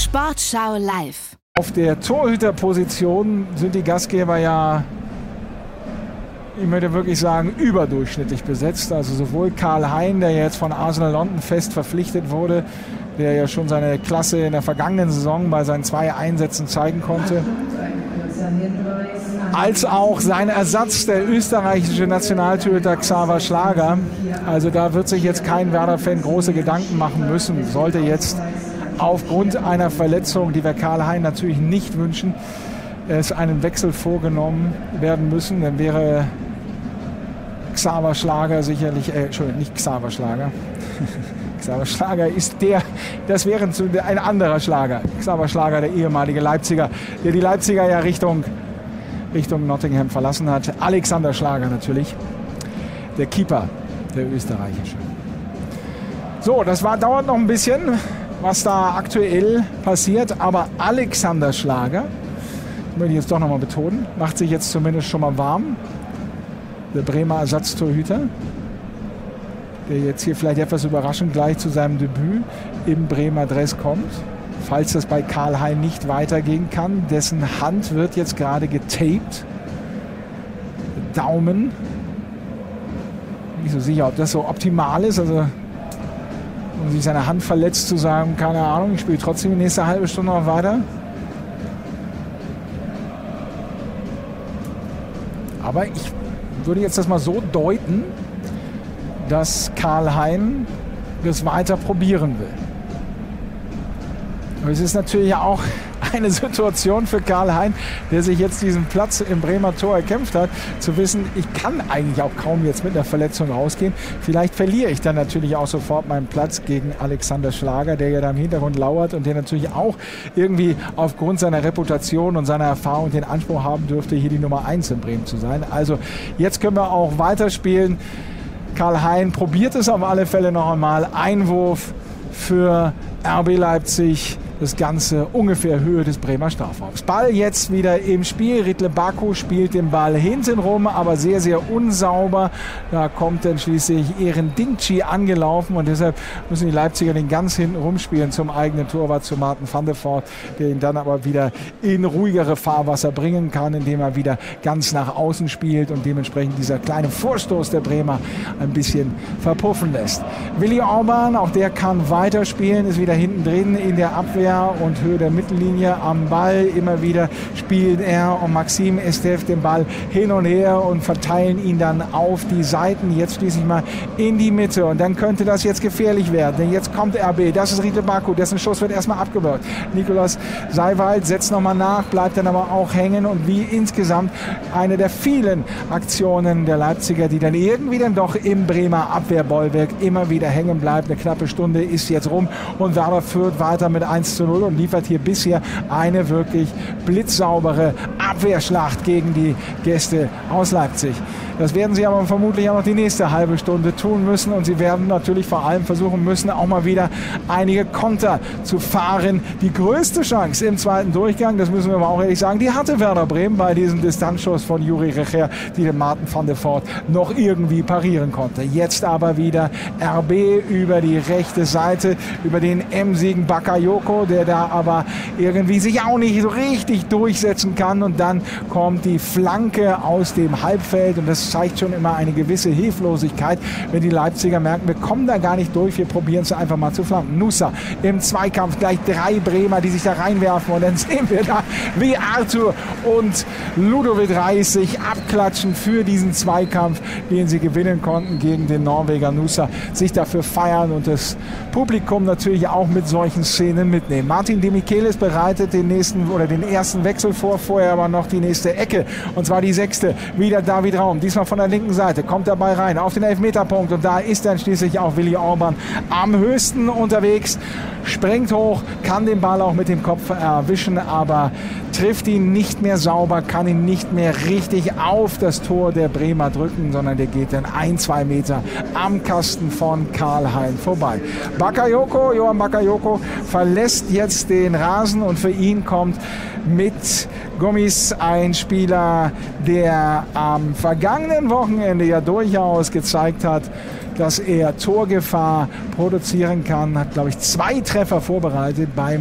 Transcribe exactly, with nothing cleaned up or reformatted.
Sportschau live. Auf der Torhüterposition sind die Gastgeber ja, ich möchte wirklich sagen, überdurchschnittlich besetzt. Also sowohl Karl Hein, der jetzt von Arsenal London fest verpflichtet wurde, der ja schon seine Klasse in der vergangenen Saison bei seinen zwei Einsätzen zeigen konnte, als auch sein Ersatz, der österreichische Nationaltorhüter Xaver Schlager. Also da wird sich jetzt kein Werder-Fan große Gedanken machen müssen. Sollte jetzt aufgrund einer Verletzung, die wir Karl Hein natürlich nicht wünschen, es einen Wechsel vorgenommen werden müssen, dann wäre Xaver Schlager sicherlich, äh, Entschuldigung, nicht Xaver Schlager. Xaver Schlager ist der, das wäre ein anderer Schlager. Xaver Schlager, der ehemalige Leipziger, der die Leipziger ja Richtung, Richtung Nottingham verlassen hat. Alexander Schlager natürlich, der Keeper, der österreichische. So, das war, dauert noch ein bisschen, was da aktuell passiert, aber Alexander Schlager, das möchte ich jetzt doch nochmal betonen, macht sich jetzt zumindest schon mal warm. Der Bremer Ersatztorhüter, der jetzt hier vielleicht etwas überraschend gleich zu seinem Debüt im Bremer Dress kommt, falls das bei Karl Hein nicht weitergehen kann. Dessen Hand wird jetzt gerade getaped. Daumen. Nicht so sicher, ob das so optimal ist. Also um sich seine Hand verletzt zu sagen, keine Ahnung, ich spiele trotzdem die nächste halbe Stunde noch weiter. Aber ich würde jetzt das mal so deuten, dass Karl Hein das weiter probieren will. Aber es ist natürlich auch eine Situation für Karl Hein, der sich jetzt diesen Platz im Bremer Tor erkämpft hat, zu wissen, ich kann eigentlich auch kaum jetzt mit einer Verletzung rausgehen. Vielleicht verliere ich dann natürlich auch sofort meinen Platz gegen Alexander Schlager, der ja da im Hintergrund lauert und der natürlich auch irgendwie aufgrund seiner Reputation und seiner Erfahrung den Anspruch haben dürfte, hier die Nummer eins in Bremen zu sein. Also jetzt können wir auch weiterspielen. Karl Hein probiert es auf alle Fälle noch einmal. Einwurf für R B Leipzig. Das Ganze ungefähr Höhe des Bremer Strafraums. Ball jetzt wieder im Spiel. Riedle Baku spielt den Ball hinten rum, aber sehr, sehr unsauber. Da kommt dann schließlich Eren Dingchi angelaufen und deshalb müssen die Leipziger den ganz hinten rumspielen zum eigenen Torwart, zu Martin van der Voort, der ihn dann aber wieder in ruhigere Fahrwasser bringen kann, indem er wieder ganz nach außen spielt und dementsprechend dieser kleine Vorstoß der Bremer ein bisschen verpuffen lässt. Willi Orban, auch der kann weiterspielen, ist wieder hinten drin in der Abwehr und Höhe der Mittellinie am Ball. Immer wieder spielt er und Maxim Estev den Ball hin und her und verteilen ihn dann auf die Seiten. Jetzt schließlich mal in die Mitte und dann könnte das jetzt gefährlich werden, denn jetzt kommt R B. Das ist Riedle Baku, dessen Schuss wird erstmal abgewehrt. Nikolaus Seiwald setzt nochmal nach, bleibt dann aber auch hängen und wie insgesamt eine der vielen Aktionen der Leipziger, die dann irgendwie dann doch im Bremer Abwehrbollwerk immer wieder hängen bleibt. Eine knappe Stunde ist jetzt rum und Werder führt weiter mit eins zu null und liefert hier bisher eine wirklich blitzsaubere Abwehrschlacht gegen die Gäste aus Leipzig. Das werden sie aber vermutlich auch noch die nächste halbe Stunde tun müssen und sie werden natürlich vor allem versuchen müssen, auch mal wieder einige Konter zu fahren. Die größte Chance im zweiten Durchgang, das müssen wir aber auch ehrlich sagen, die hatte Werder Bremen bei diesem Distanzschuss von Juri Recher, die den Martin van der Voort noch irgendwie parieren konnte. Jetzt aber wieder R B über die rechte Seite, über den emsigen Bakayoko, der da aber irgendwie sich auch nicht so richtig durchsetzen kann und dann kommt die Flanke aus dem Halbfeld und das zeigt schon immer eine gewisse Hilflosigkeit, wenn die Leipziger merken, wir kommen da gar nicht durch, wir probieren es einfach mal zu flanken. Nusa im Zweikampf, gleich drei Bremer, die sich da reinwerfen und dann sehen wir da, wie Arthur und Ludovic Reis sich abklatschen für diesen Zweikampf, den sie gewinnen konnten gegen den Norweger Nusa, sich dafür feiern und das Publikum natürlich auch mit solchen Szenen mitnehmen. Martin de Michelis bereitet den nächsten oder den ersten Wechsel vor, vorher aber noch die nächste Ecke und zwar die sechste, wieder David Raum, diesmal von der linken Seite, kommt dabei rein auf den Elfmeterpunkt und da ist dann schließlich auch Willi Orban am höchsten unterwegs, springt hoch, kann den Ball auch mit dem Kopf erwischen, aber trifft ihn nicht mehr sauber, kann ihn nicht mehr richtig auf das Tor der Bremer drücken, sondern der geht dann ein, zwei Meter am Kasten von Karl Hein vorbei. Bakayoko, Johan Bakayoko verlässt jetzt den Rasen und für ihn kommt mit Gommis ein Spieler, der am vergangenen Wochenende ja durchaus gezeigt hat, dass er Torgefahr produzieren kann, hat, glaube ich, zwei Treffer vorbereitet beim